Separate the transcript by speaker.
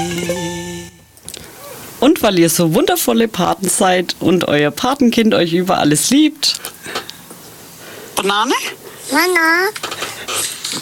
Speaker 1: Und weil ihr so wundervolle Paten seid und euer Patenkind euch über alles liebt.
Speaker 2: Banane?
Speaker 3: Mama.